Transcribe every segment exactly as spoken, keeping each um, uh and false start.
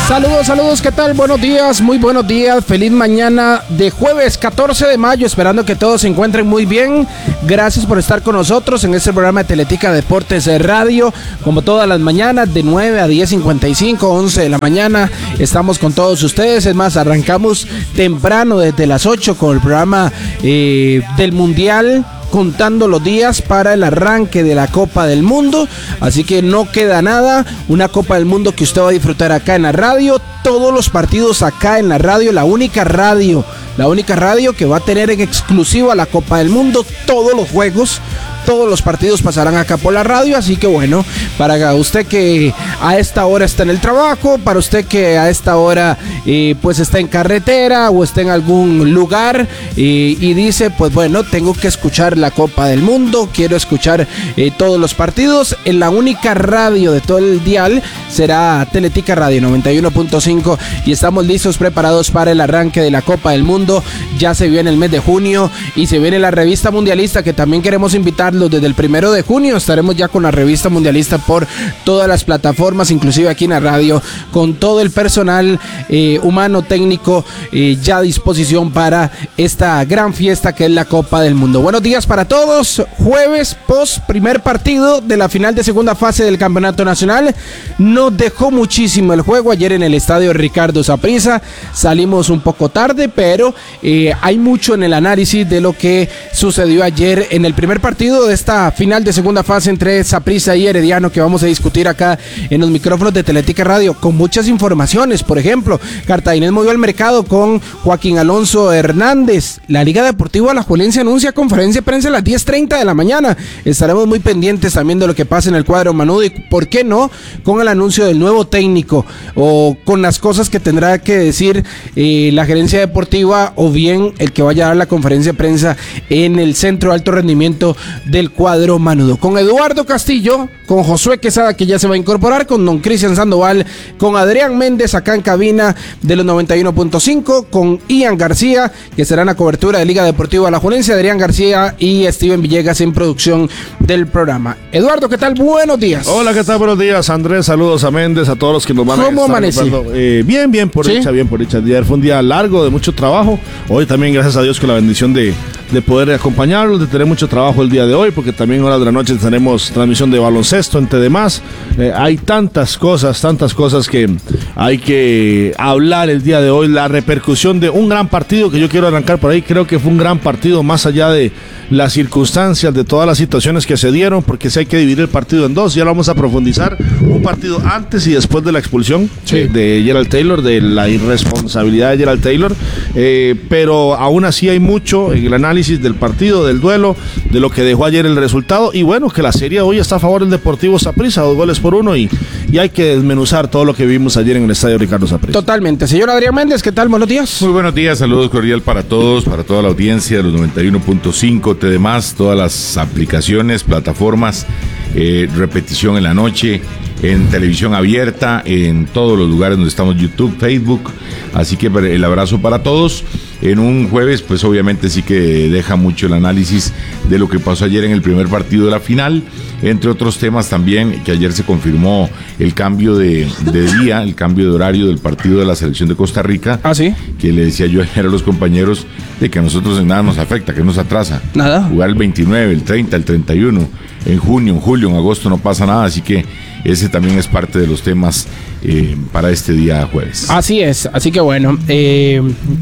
Saludos, saludos, ¿qué tal? Buenos días, muy buenos días, feliz mañana de jueves catorce de mayo, esperando que todos se encuentren muy bien. Gracias por estar con nosotros en este programa de Teletica Deportes Radio, como todas las mañanas, de nueve a diez cincuenta y cinco, once de la mañana, estamos con todos ustedes. Es más, arrancamos temprano desde las ocho con el programa eh, del Mundial, contando los días para el arranque de la Copa del Mundo, así que no queda nada, una Copa del Mundo que usted va a disfrutar acá en la radio, todos los partidos acá en la radio, la única radio, la única radio que va a tener en exclusiva la Copa del Mundo, todos los juegos, todos los partidos pasarán acá por la radio, así que bueno, para usted que a esta hora está en el trabajo, para usted que a esta hora eh, pues está en carretera o está en algún lugar eh, y dice, pues bueno, tengo que escuchar la Copa del Mundo, quiero escuchar eh, todos los partidos, en la única radio de todo el dial será Teletica Radio noventa y uno punto cinco y estamos listos, preparados para el arranque de la Copa del Mundo. Ya se viene el mes de junio y se viene la revista mundialista, que también queremos invitarlos desde el primero de junio. Estaremos ya con la revista mundialista por todas las plataformas, inclusive aquí en la radio, con todo el personal eh, humano, técnico, eh, ya a disposición para esta gran fiesta que es la Copa del Mundo. Buenos días para todos, jueves post primer partido de la final de segunda fase del Campeonato Nacional. Nos dejó muchísimo el juego ayer en el estadio Ricardo Saprissa, salimos un poco tarde, pero eh, hay mucho en el análisis de lo que sucedió ayer en el primer partido de esta final de segunda fase entre Saprissa y Herediano, que vamos a discutir acá en los micrófonos de Teletica Radio, con muchas informaciones. Por ejemplo, Cartaginés movió al mercado con Joaquín Alonso Hernández. La Liga Deportiva Alajuelense anuncia conferencia de prensa a las diez treinta de la mañana. Estaremos muy pendientes también de lo que pasa en el cuadro manudo y, ¿por qué no?, con el anuncio del nuevo técnico o con las cosas que tendrá que decir eh, la gerencia deportiva, o bien el que vaya a dar la conferencia de prensa en el Centro de Alto Rendimiento del cuadro manudo. Con Eduardo Castillo, con Josué Quesada, que ya se va a incorporar, con don Cristian Sandoval, con Adrián Méndez acá en cabina de los noventa y uno punto cinco, con Ian García, que será en la cobertura de Liga Deportiva Alajuelense, Adrián García y Steven Villegas en producción del programa. Eduardo, ¿qué tal? Buenos días. Hola, ¿qué tal? Buenos días, Andrés. Saludos a Méndez, a todos los que nos van a ¿Cómo amanecí? Eh, bien, bien por ¿Sí? dicha, bien por dicha. Ayer fue un día largo, de mucho trabajo. Hoy también, gracias a Dios, con la bendición de, de poder acompañarlos, de tener mucho trabajo el día de hoy, porque también horas de la noche tenemos transmisión de baloncesto, entre demás. Eh, hay tantas cosas, tantas cosas que hay que hablar el día de hoy. La repercusión de un gran partido que yo quiero arrancar por ahí. Creo que fue un gran partido, más allá de las circunstancias, de todas las situaciones que se dieron, porque si hay que dividir el partido en dos, ya lo vamos a profundizar. Un partido antes y después de la expulsión sí. de Gerald Taylor, de la irresponsabilidad de Gerald Taylor, eh, pero aún así hay mucho en el análisis del partido, del duelo, de lo que dejó ayer el resultado, y bueno, que la serie hoy está a favor del Deportivo Saprissa, dos goles por uno, y, y hay que desmenuzar todo lo que vimos ayer en el estadio Ricardo Saprissa. Totalmente. Señor Adrián Méndez, ¿qué tal? Buenos días. Muy buenos días, saludos cordial para todos, para toda la audiencia de los noventa y uno punto cinco, T D más, todas las aplicaciones, plataformas, eh, repetición en la noche, en televisión abierta, en todos los lugares donde estamos, YouTube, Facebook, así que el abrazo para todos. En un jueves, pues obviamente sí que deja mucho el análisis de lo que pasó ayer en el primer partido de la final, entre otros temas también, que ayer se confirmó el cambio de, de día, el cambio de horario del partido de la selección de Costa Rica. ¿Ah, sí? Que le decía yo ayer a los compañeros de que a nosotros en nada nos afecta, que nos atrasa. Nada. Jugar el veintinueve, el treinta, el treinta y uno, en junio, en julio, en agosto no pasa nada, así que ese también es parte de los temas eh, para este día jueves. Así es, así que bueno, eh,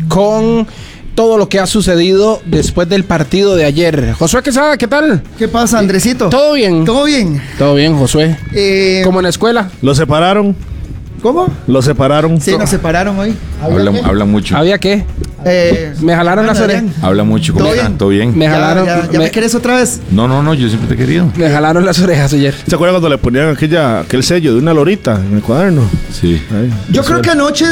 con todo lo que ha sucedido después del partido de ayer. Josué Quesada, ¿qué tal? ¿Qué pasa, Andresito? ¿Todo bien? ¿Todo bien? Todo bien, Josué. Eh, ¿Cómo en la escuela? ¿Lo separaron? ¿Cómo? ¿Lo separaron? Sí, nos separaron hoy. Hablan, hablan mucho. ¿Había qué? Eh, me jalaron las orejas. Habla mucho. ¿Cómo ¿Todo están? bien? ¿Todo bien? Me ya, jalaron. ¿Ya, ya me, me querés otra vez? No, no, no, yo siempre te he querido. Me jalaron las orejas ayer. ¿Se acuerdan cuando le ponían aquella, aquel sello de una lorita en el cuaderno? Sí. Ahí, yo creo que anoche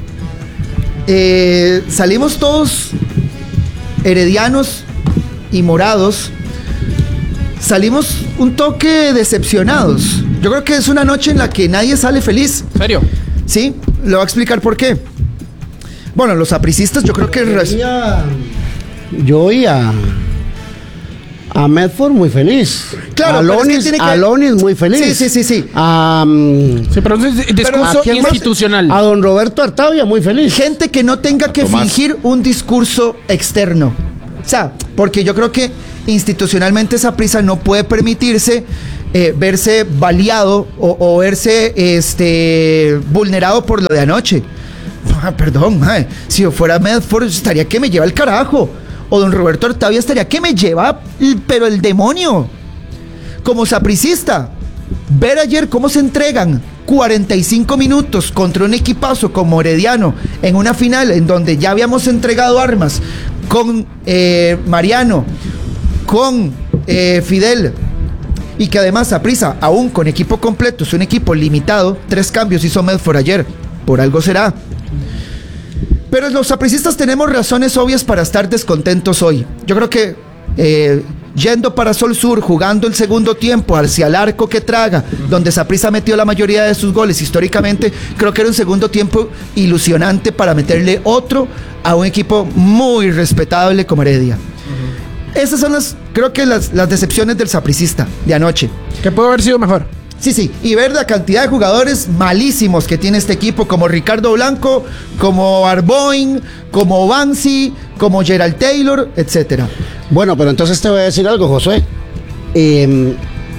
eh, salimos todos heredianos y morados. Salimos un toque decepcionados. Yo creo que es una noche en la que nadie sale feliz. ¿Serio? Sí, le voy a explicar por qué. Bueno, los sapricistas yo creo que... Yo oía, yo oía A Medford muy feliz. Claro, a pero es que Lonis, tiene que- a Lonis muy feliz. Sí, sí, sí, sí. A, um, Sí, pero es discurso ¿a quién más? institucional. A don Roberto Artavia muy feliz. Gente que no tenga que Tomás. fingir un discurso externo. O sea, porque yo creo que institucionalmente Saprissa no puede permitirse eh, verse baleado o, o verse este, vulnerado por lo de anoche. Ah, perdón, mae, si yo fuera Medford estaría que me lleva el carajo. O don Roberto Artavia estaría que me lleva, pero el demonio. Como sapricista, ver ayer cómo se entregan cuarenta y cinco minutos contra un equipazo como Herediano en una final en donde ya habíamos entregado armas con eh, Mariano, con eh, Fidel, y que además Saprissa, aún con equipo completo, es un equipo limitado, tres cambios hizo Medford ayer, por algo será. Pero los sapricistas tenemos razones obvias para estar descontentos hoy. Yo creo que eh, yendo para Sol Sur, jugando el segundo tiempo hacia el arco que traga, donde Saprissa metió la mayoría de sus goles históricamente, creo que era un segundo tiempo ilusionante para meterle otro a un equipo muy respetable como Heredia. Uh-huh. Esas son las, creo que las, las decepciones del sapricista de anoche. Que puede haber sido mejor. Sí, sí, y ver la cantidad de jugadores malísimos que tiene este equipo, como Ricardo Blanco, como Arboin, como Bansi, como Gerald Taylor, etcétera. Bueno, pero entonces te voy a decir algo, Josué. Eh,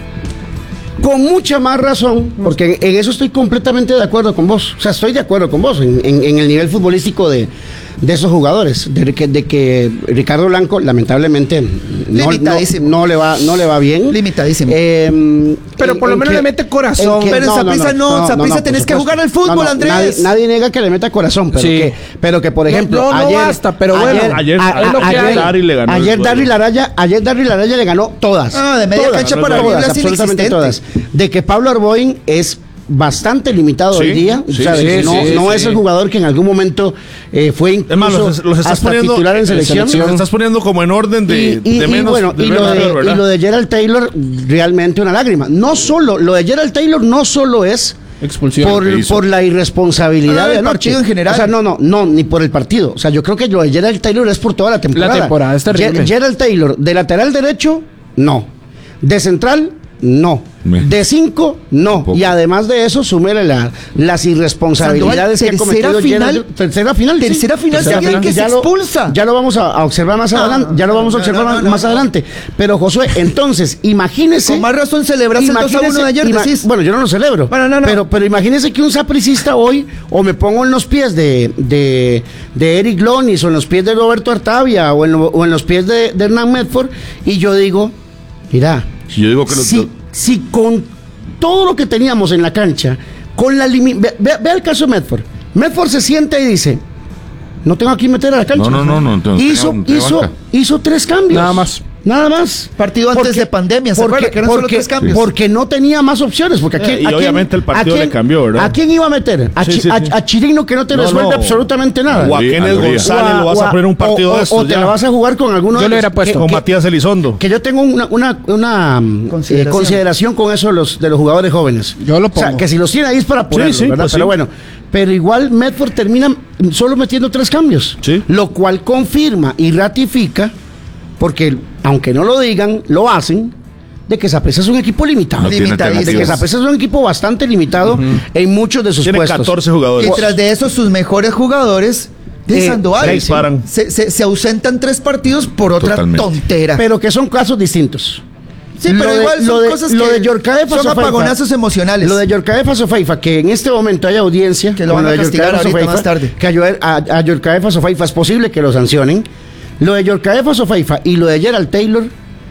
con mucha más razón, porque en eso estoy completamente de acuerdo con vos. O sea, estoy de acuerdo con vos en, en, en el nivel futbolístico de, de esos jugadores. De que, de que Ricardo Blanco, lamentablemente, no, no, no, le, va, no le va bien. Limitadísimo. Eh, pero en, por lo en menos que, le mete corazón. Que, pero en Saprissa no, no, Saprissa no, no, tenés que jugar al fútbol, no, no, Andrés. Nadie, nadie niega que le meta corazón, pero, sí. que, pero que, por ejemplo, no, no, ayer, no basta, pero bueno, ayer, ayer, a, a, ayer, ayer Darry le ganó. Ayer Darry Laraya, ayer Darry Laraya le ganó todas. Ah, de media todas, cancha no, para todas, todas, absolutamente todas. De que Pablo Arboin es bastante limitado sí, hoy día, sí, ¿sabes? sí, no, sí, no sí. es el jugador que en algún momento eh, fue incluso es más, los, los estás hasta poniendo, titular en selección. Los estás poniendo como en orden de, y, y, de menos. y bueno, de y, lo de, peor, y lo de Gerald Taylor, realmente una lágrima. No solo, lo de Gerald Taylor no solo es expulsión por, por la irresponsabilidad ah, de el anoche. partido en general. O sea, no, no, no, ni por el partido. O sea, yo creo que lo de Gerald Taylor es por toda la temporada. La temporada es terrible. Ger Gerald Taylor, de lateral derecho, no. De central, no. De cinco, no. Y además de eso, súmele la, las irresponsabilidades Sandoval, que ha cometido final, Gerald. Tercera final. Tercera sí. final, tercera final que se ya expulsa. Lo, ya lo vamos a, a observar más no, adelante. Ya lo vamos a observar no, no, más, no, más no. adelante. Pero, Josué, entonces, imagínese. Con más razón celebras el dos a uno de ayer, decís. Bueno, yo no lo celebro. Bueno, no, no. Pero, pero imagínese que un sapricista hoy, o me pongo en los pies de, de, de Eric Lonis, o en los pies de Roberto Artavia, o en, lo, o en los pies de, de Hernán Medford, y yo digo, mira, si yo digo que los si, dos... si con todo lo que teníamos en la cancha, con la limi ve, ve, ve el caso de Medford. Medford se sienta y dice, no tengo aquí meter a la cancha. No, no, no, no, no hizo, tengo, tengo hizo, hizo tres cambios. Nada más. Nada más. Partido antes porque, de pandemia, ¿se acuerda que eran porque, solo tres cambios? Porque no tenía más opciones. Porque aquí, Eh, y ¿a quién, obviamente el partido a quién, le cambió, ¿verdad? ¿A quién iba a meter? A, Sí, chi, sí, a, sí. a Chirino, que no te No, resuelve no. absolutamente nada. O a Sí, Kenneth Alegría. González O a- lo vas o a poner un partido o, de o, estos o te ya. la vas a jugar con alguno Yo de le los hubiera puesto. que- Con que- Matías Elizondo. que yo tengo una, una, una mm, Consideración. eh, consideración con eso de los, de los jugadores jóvenes. Yo lo O sea, pongo. que si los tiene ahí es para ponerlos, sí, ¿verdad? pues Pero sí. bueno, pero igual Medford termina solo metiendo tres cambios. Sí. Lo cual confirma y ratifica, porque aunque no lo digan, lo hacen, de que Saprissa es un equipo limitado. No tiene de que alternativas. Saprissa es un equipo bastante limitado uh-huh. en muchos de sus Tiene puestos. catorce jugadores. Y tras de eso, sus mejores jugadores de Eh, Sandoval seis paran. se, se, se ausentan tres partidos por otra Totalmente. tontera. Pero que son casos distintos. sí, pero lo de- igual son lo de- cosas lo que de Yorcaefa son Sofeifa. apagonazos emocionales. Lo de Yorcaefa Sofeifa, que en este momento hay audiencia. Que lo con van a de castigar Yorcaefa ahorita Sofeifa, más tarde. Que a, Yor- a, a Yorcaefa Sofeifa es posible que lo sancionen. Lo de Yorcaefa Sofeifa y lo de Gerald Taylor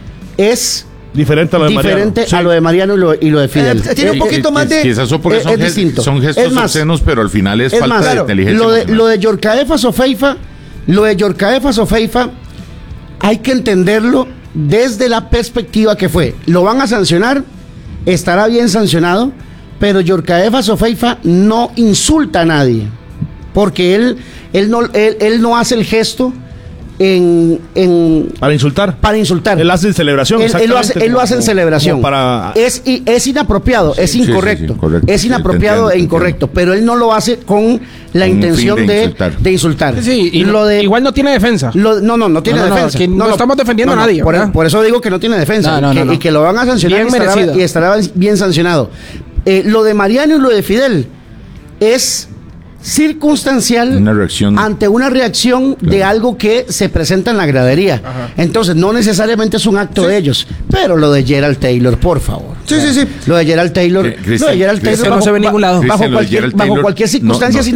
es Diferente a lo de diferente Mariano. a lo de Mariano y lo, y lo de Fidel. Eh, tiene un Eh, poquito eh, más de- Quizás son porque es- son, es gest- distinto. son gestos Es más, obscenos, pero al final es, Es falta más, de claro, inteligencia lo de, emocional. lo de Yorcaefa Sofeifa, lo de Yorcaefa Sofeifa, hay que entenderlo desde la perspectiva que fue. Lo van a sancionar, estará bien sancionado, pero Yorcaefa Sofeifa no insulta a nadie, porque él, él, no, él, él no hace el gesto en, en Para insultar. para insultar. Él hace en celebración. Él, él lo hace, él lo hace en como- celebración. como para... Es, i- es inapropiado, es sí, sí, incorrecto. sí, correcto. Es Sí, te inapropiado entiendo, te e incorrecto, pero él no lo hace con la Con un intención fin de de, insultar. de insultar. Sí, sí, y lo de, igual no tiene defensa. lo- no, no, no tiene No, no, no, defensa. que no estamos defendiendo a nadie, Por, ¿verdad? por eso digo que no tiene defensa. No, no, que- no, no. Y que lo van a sancionar Bien y estará, merecido. y estará bien sancionado. Eh, lo de Mariano y lo de Fidel es circunstancial Una reacción. ante una reacción de algo que se presenta en la gradería. Entonces, no necesariamente es un acto de ellos, pero lo de Gerald Taylor, por favor. Sí, sí, sí. Lo de Gerald Taylor, Cri- lo de Gerald Cristian, Taylor no se ve en ningún lado. bajo, Cristian, lo de cualquier, Gerald bajo Taylor, cualquier no, circunstancia no. es